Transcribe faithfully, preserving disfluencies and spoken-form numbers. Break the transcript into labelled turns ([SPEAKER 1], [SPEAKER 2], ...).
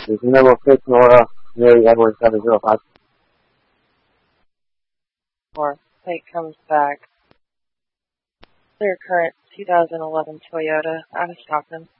[SPEAKER 1] is number six Nora, Mary Edward seven zero five.
[SPEAKER 2] Four. Plate comes back. Clear current two thousand eleven Toyota out of Stockton.